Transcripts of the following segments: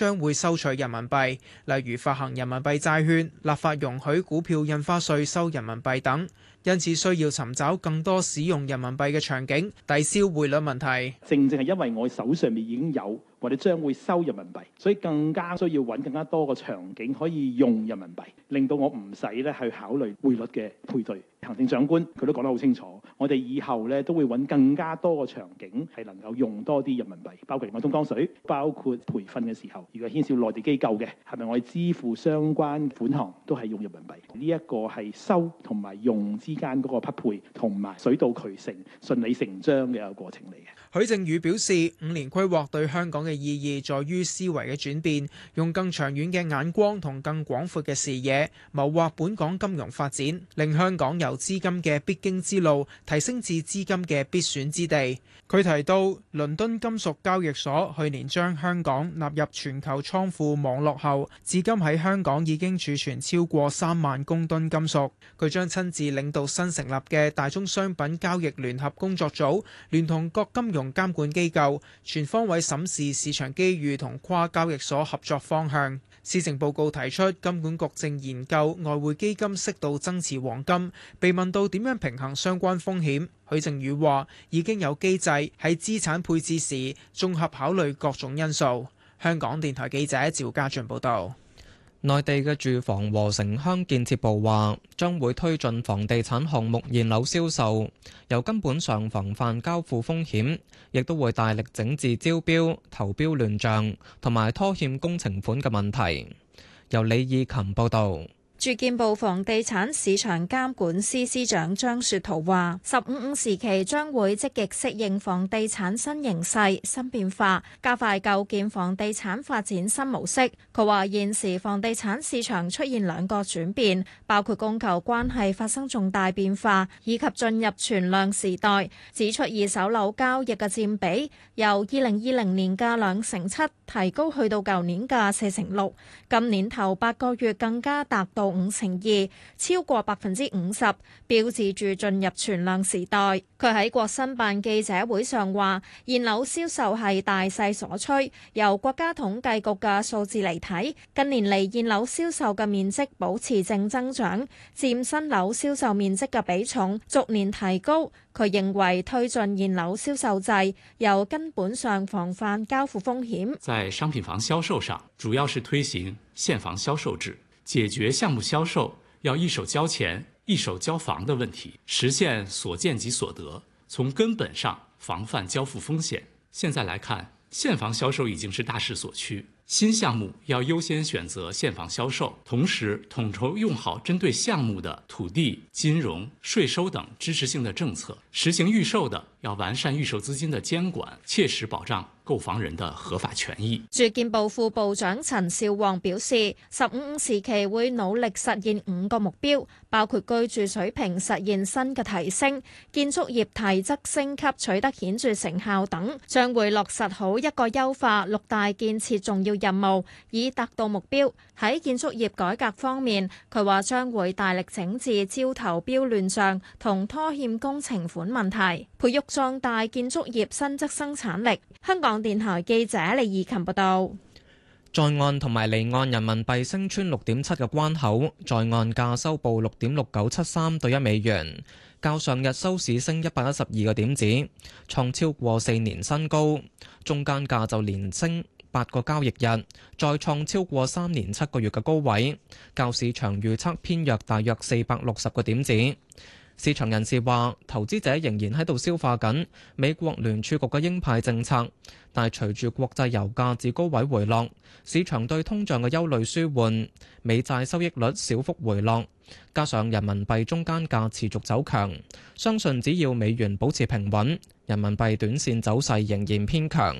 將會收取人民幣，例如發行人民幣債券、立法容許股票印花稅收人民幣等，因此需要尋找更多使用人民幣嘅場景，抵消匯率問題。 正係因為我手上面已經有或者將會收人民幣，所以更加需要揾更加多個場景可以用人民幣，令到我唔使咧去考慮匯率嘅配對。行政長官佢都講得好清楚，我哋以後咧都會揾更加多個場景係能夠用多啲人民幣，包括另外東江水，包括培訓嘅時候，如果牽涉內地機構嘅，係咪我哋支付相關款項都係用人民幣？呢一個係收同埋用之間嗰個匹配同埋水到渠成、順理成章嘅一個過程嚟嘅。 許正宇表示，5年規劃對香港嘅意義在於思維嘅轉變，用更長遠嘅眼光同更廣闊嘅視野，謀劃本港金融發展，令香港由資金嘅必經之路提升至資金嘅必選之地。佢提到，倫敦金屬交易所去年將香港納入全球倉庫網絡後，至今喺香港已經儲存超過3萬公噸金屬。佢將親自領導新成立嘅大宗商品交易聯合工作組，聯同各金融監管機構全方位審視市場機遇同跨交易所合作方向。施政報告提出，金管局正研究外匯基金適度增持黃金。被問到點樣平衡相關風險，許正宇話已經有機制喺資產配置時綜合考慮各種因素。香港電台記者趙家俊報道。 內地嘅住房和城鄉建設部話，將會推進房地產項目現樓銷售，由根本上防範交付風險，亦都會大力整治招標、投標亂象同埋拖欠工程款嘅問題。由李義琴報導。 住建部房地產市場監管司司長張雪濤話，15時期將會積極適應房地產新形勢、新變化，加快構建房地產發展新模式。佢話現時房地產市場出現2個轉變，包括供求關係發生重大變化，以及進入存量時代。指出二手樓交易嘅佔比由2020年嘅2成7提高去到舊年嘅4成6，今年頭8個月更加達到5成2，超過50%，標誌住進入存量時代。佢喺國新辦記者會上話，現樓銷售係大勢所趨，由國家統計局嘅數字嚟睇，近年嚟現樓銷售嘅面積保持正增長，佔新樓銷售面積嘅比重逐年提高。佢認為推進現樓銷售制，由根本上防範交付風險。 在商品房銷售上，主要是推行現房銷售制，解決項目銷售要一手交錢一手交房的問題，實現所見即所得，從根本上防範交付風險。現在來看，現房銷售已經是大勢所趨，新項目要優先選擇現房銷售，同時統籌用好針對項目的土地、金融、稅收等支持性的政策，實行預售的要完善預售資金的監管，切實保障購房人的合法權益。 住建部副部長陳少旺表示，15時期會努力實現5個目標，包括居住水平實現新嘅提升、建築業提質升級取得顯著成效等，將會落實好一個優化6大建設重要任務，以達到目標。喺建築業改革方面，佢話將會大力整治招投標亂象同拖欠工程款問題，培育壯大建築業新質生產力。香港電台記者李怡琴報道。 在岸同埋離岸人民幣升穿6.7嘅關口，在岸價收報6.6973對1美元，較上日收市升112個點子，創超過4年新高。中間價就連升8個交易日，再創超過3年7個月嘅高位，較市場預測偏弱大約460個點子。市場人士話，投資者仍然喺度消化緊美國聯儲局嘅鷹派政策，但係隨住國際油價自高位回落，市場對通脹嘅憂慮舒緩，美債收益率小幅回落，加上人民幣中間價持續走強，相信只要美元保持平穩，人民幣短線走勢仍然偏強。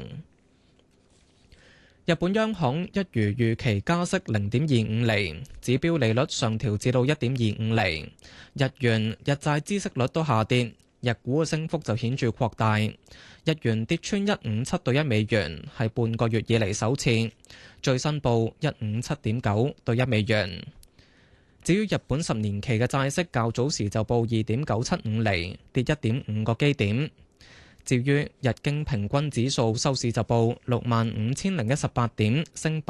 日本央行一如預期加息0.25厘，指標利率上調至到1.25厘。日元、日債孳息率都下跌，日股嘅升幅就顯著擴大。日元跌穿157對1美元，係半個月以嚟首次，最新報157.9對1美元。至於日本10年期嘅債息，較早時就報2.975厘，跌1.5個基點。至於日經平均指數收市就報65,018點，升